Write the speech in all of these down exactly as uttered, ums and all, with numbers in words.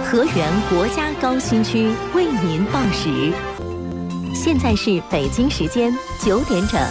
河源国家高新区为您报时，现在是北京时间九点整。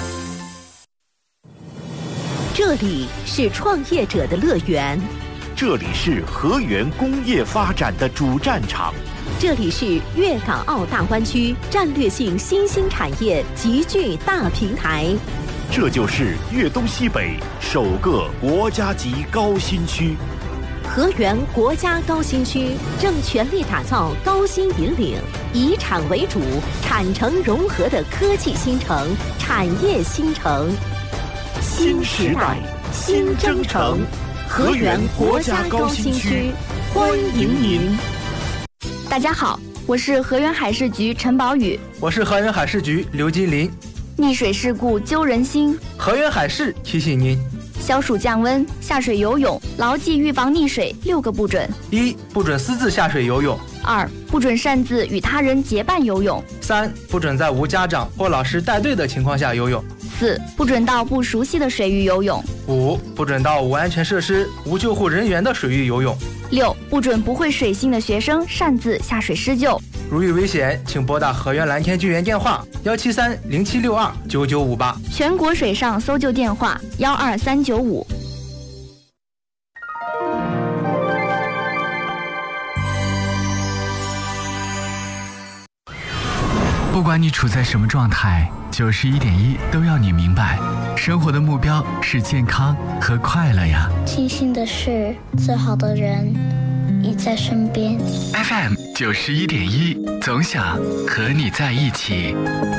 这里是创业者的乐园， 这里是河源工业发展的主战场， 这里是粤港澳大湾区战略性新兴产业集聚大平台， 这就是粤东西北首个国家级高新区。 河源国家高新区正全力打造高新引领、以产为主、产城融合的科技新城、产业新城。 新时代新征程，河源国家高新区欢迎您。 大家好，我是河源海事局陈宝宇， 我是河源海事局刘金林。 溺水事故揪人心， 河源海事提醒您： 消暑降温，下水游泳，牢记预防溺水六个不准： 一、不准私自下水游泳； 二、不准擅自与他人结伴游泳； 三、不准在无家长或老师带队的情况下游泳； 四、不准到不熟悉的水域游泳； 五、不准到无安全设施、无救护人员的水域游泳； 六、不准不会水性的学生擅自下水施救。 如遇危险，请拨打河源蓝天救援电话幺七三零七六二九九五八， 全国水上搜救电话幺二三九五。 不管你处在什么状态，九十一点一都要你明白，生活的目标是健康和快乐呀。 庆幸的是，最好的人已在身边。 F M 九十一点一，总想和你在一起。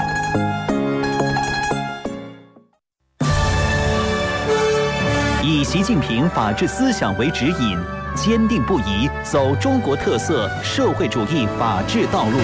以习近平法治思想为指引，坚定不移走中国特色社会主义法治道路。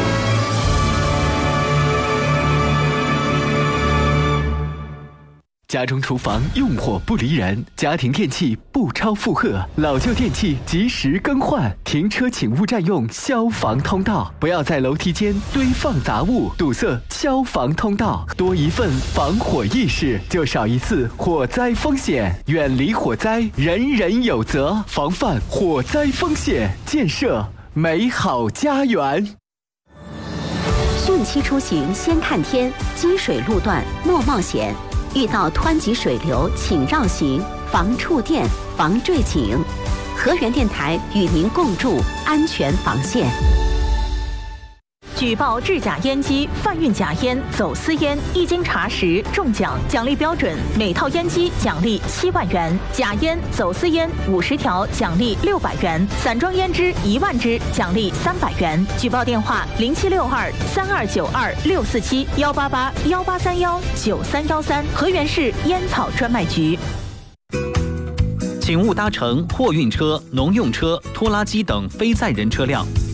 家中厨房用火不离人，家庭电器不超负荷，老旧电器及时更换，停车请勿占用消防通道，不要在楼梯间堆放杂物，堵塞消防通道。多一份防火意识，就少一次火灾风险。远离火灾，人人有责，防范火灾风险，建设美好家园。 汛期出行先看天，积水路段莫冒险。遇到湍急水流，请绕行，防触电，防坠井。河源电台与您共筑安全防线。举报制假烟机、贩运假烟、走私烟，一经查实中奖，奖励标准：每套烟机奖励七万元，假烟、走私烟五十条奖励六百元，散装烟支一万支奖励三百元。举报电话：零七六二三二九二六四七幺八八幺八三幺九三幺三，河源市烟草专卖局。 请勿搭乘货运车、农用车、拖拉机等非载人车辆。